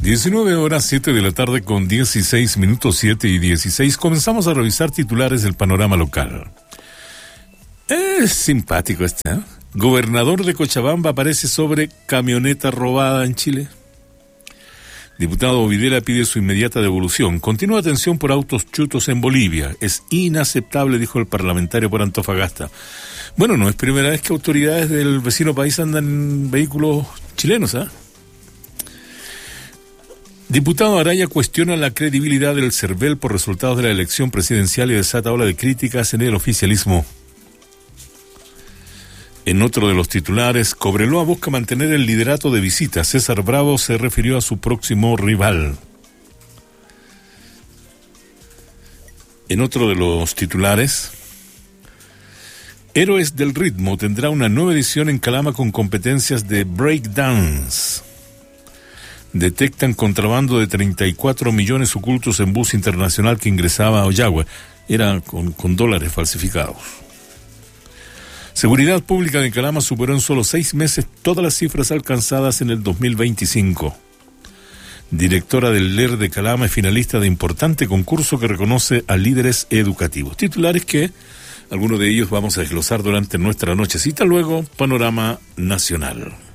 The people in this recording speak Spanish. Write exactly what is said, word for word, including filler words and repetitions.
diecinueve horas, siete de la tarde con dieciséis minutos, siete y dieciséis. Comenzamos a revisar titulares del panorama local. Es simpático este, ¿eh? Gobernador de Cochabamba aparece sobre camioneta robada en Chile. Diputado Videla pide su inmediata devolución. Continúa atención por autos chutos en Bolivia. Es inaceptable, dijo el parlamentario por Antofagasta. Bueno, no es primera vez que autoridades del vecino país andan en vehículos chilenos, ¿ah? ¿eh? Diputado Araya cuestiona la credibilidad del CERVEL por resultados de la elección presidencial y desata ola de críticas en el oficialismo. En otro de los titulares, Cobreloa busca mantener el liderato de visitas. César Bravo se refirió a su próximo rival. En otro de los titulares, Héroes del Ritmo tendrá una nueva edición en Calama con competencias de breakdance. Detectan contrabando de treinta y cuatro millones ocultos en bus internacional que ingresaba a Ollagüe. Era con, con dólares falsificados. Seguridad Pública de Calama superó en solo seis meses todas las cifras alcanzadas en el dos mil veinticinco. Directora del L E R de Calama es finalista de importante concurso que reconoce a líderes educativos. Titulares que, algunos de ellos vamos a desglosar durante nuestra nochecita, luego Panorama Nacional.